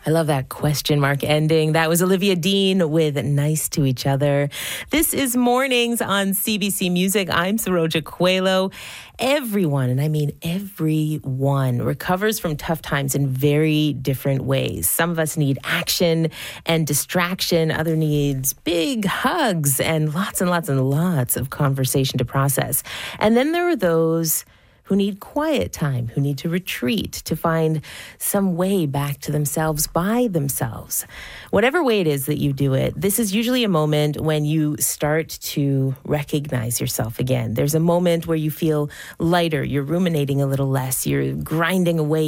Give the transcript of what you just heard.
I love that question mark ending. That was Olivia Dean with Nice to Each Other. This is Mornings on CBC Music. I'm Saroja Coelho. Everyone, and I mean everyone, recovers from tough times in very different ways. Some of us need action and distraction. Other needs big hugs and lots of conversation to process. And then there are those who need quiet time, who need to retreat, to find some way back to themselves by themselves. Whatever way it is that you do it, this is usually a moment when you start to recognize yourself again. There's a moment where you feel lighter, you're ruminating a little less, you're grinding away